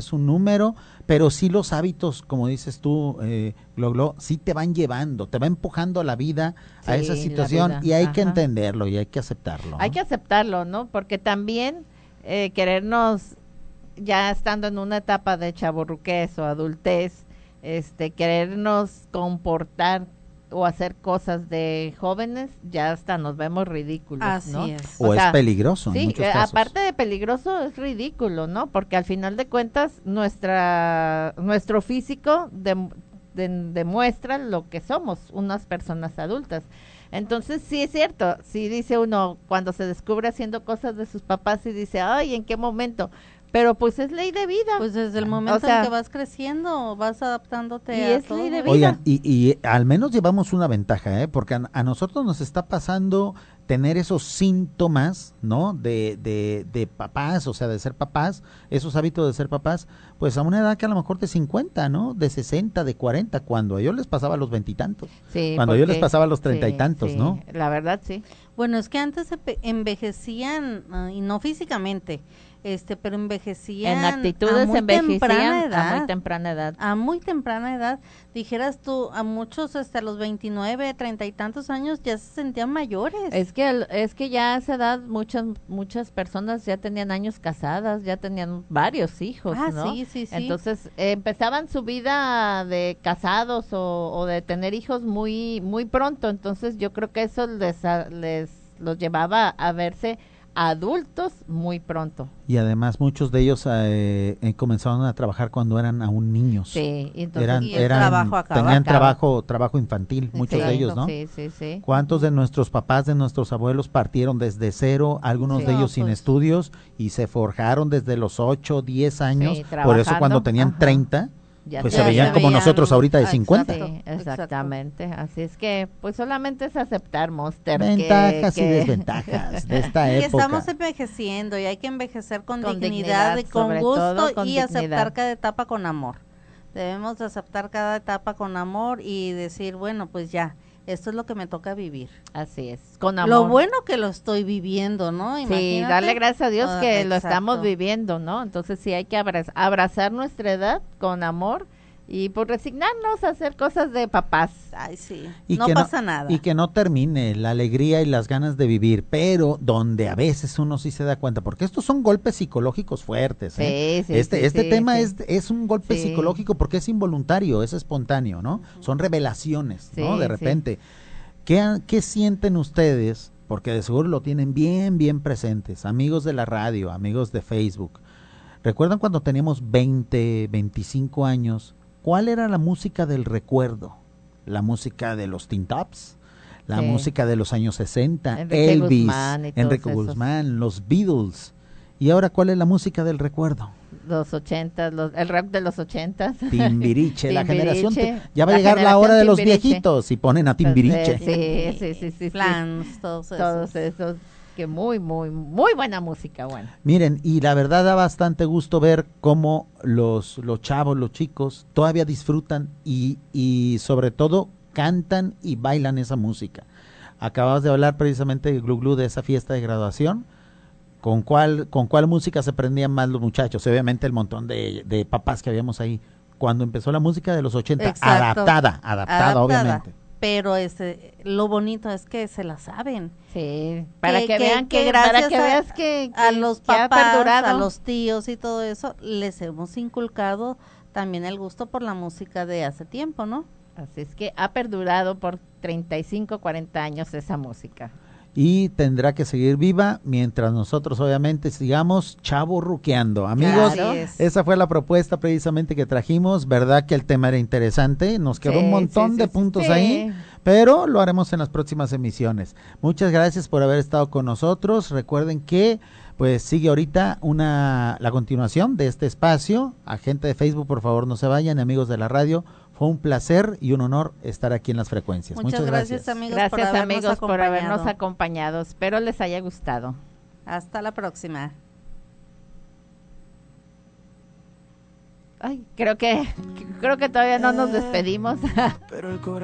es un número, pero sí los hábitos, como dices tú, Glo, sí te van llevando, te va empujando la vida a esa situación y hay que entenderlo y hay que aceptarlo. Hay que aceptarlo, ¿no? Porque también querernos, ya estando en una etapa de chavorruquez o adultez, querernos comportar o hacer cosas de jóvenes, ya hasta nos vemos ridículos, Así ¿no? es. O sea, es peligroso en muchos casos. Aparte de peligroso, es ridículo, ¿no? Porque al final de cuentas, nuestro físico demuestra lo que somos, unas personas adultas. Entonces, sí es cierto, sí dice uno, cuando se descubre haciendo cosas de sus papás y dice, ay, ¿en qué momento? Pero pues es ley de vida. Pues desde el momento en que vas creciendo, vas adaptándote a todo. Ley de vida. Oigan, y al menos llevamos una ventaja, porque a nosotros nos está pasando tener esos síntomas, ¿no? De papás, o sea, de ser papás, esos hábitos de ser papás, pues a una edad que a lo mejor de 50, ¿no? De 60, de 40, cuando a ellos les pasaba a los 20 y tantos. Sí, cuando a ellos les pasaba a los 30 y tantos, ¿no? La verdad, sí. Bueno, es que antes envejecían, y no físicamente, pero envejecían en actitudes, a muy envejecían a muy temprana edad. A muy temprana edad, dijeras tú, a muchos hasta los 29, 30 y tantos años ya se sentían mayores. Es que ya a esa edad muchas personas ya tenían años casadas, ya tenían varios hijos, ¿no? Sí. Entonces empezaban su vida de casados o de tener hijos muy muy pronto, entonces yo creo que eso les los llevaba a verse adultos muy pronto. Y además muchos de ellos comenzaron a trabajar cuando eran aún niños. Sí, entonces tenían trabajo infantil, muchos de ellos, ¿no? Sí. ¿Cuántos de nuestros papás, de nuestros abuelos partieron desde cero, algunos de ellos sin estudios y se forjaron desde los 8, 10 años? Por eso cuando tenían 30, pues se veían como nosotros ahorita de 50. Sí, exactamente. Así es que, pues solamente es aceptar, Monster. Ventajas y desventajas de esta época. Que estamos envejeciendo y hay que envejecer con dignidad y con gusto y aceptar cada etapa con amor. Debemos aceptar cada etapa con amor y decir, bueno, pues ya, esto es lo que me toca vivir. Así es, con amor. Lo bueno que lo estoy viviendo, ¿no? Imagínate. Sí, darle gracias a Dios que lo estamos viviendo, ¿no? Entonces sí hay que abrazar nuestra edad con amor y pues resignarnos a hacer cosas de papás. Ay, sí, y no pasa nada. Y que no termine la alegría y las ganas de vivir, pero donde a veces uno sí se da cuenta, porque estos son golpes psicológicos fuertes. Este tema es un golpe psicológico porque es involuntario, es espontáneo, ¿no? Son revelaciones, ¿no? De repente. ¿Qué sienten ustedes? Porque de seguro lo tienen bien presentes, amigos de la radio, amigos de Facebook. ¿Recuerdan cuando teníamos 20, 25 años? ¿Cuál era la música del recuerdo? La música de los Teen Tops, la música de los años 60, Elvis, Enrique Guzmán, los Beatles. ¿Y ahora cuál es la música del recuerdo? Los 80, el rock de los 80. Timbiriche, la generación. Ya va a llegar la hora de los viejitos y ponen a Timbiriche. Sí. Plans, todos esos. Que muy buena música, bueno. Miren, y la verdad da bastante gusto ver cómo los chavos, los chicos, todavía disfrutan y sobre todo cantan y bailan esa música. Acababas de hablar precisamente, Glu Glu, de esa fiesta de graduación. ¿Con cuál música se prendían más los muchachos? Obviamente el montón de papás que habíamos ahí. Cuando empezó la música de los 80, adaptada, obviamente. Pero lo bonito es que se la saben. Sí, para que vean que gracias a los papás, a los tíos y todo eso, les hemos inculcado también el gusto por la música de hace tiempo, ¿no? Así es que ha perdurado por 35, 40 años esa música. Y tendrá que seguir viva mientras nosotros obviamente sigamos chavorruqueando. Amigos, esa fue la propuesta precisamente que trajimos, verdad que el tema era interesante, nos quedó un montón de puntos ahí, pero lo haremos en las próximas emisiones. Muchas gracias por haber estado con nosotros, recuerden que pues sigue ahorita la continuación de este espacio, a gente de Facebook por favor no se vayan, amigos de la radio. Fue un placer y un honor estar aquí en las frecuencias. Muchas gracias. Amigos, por habernos acompañado. Espero les haya gustado. Hasta la próxima. Ay, creo que todavía no nos despedimos. Pero el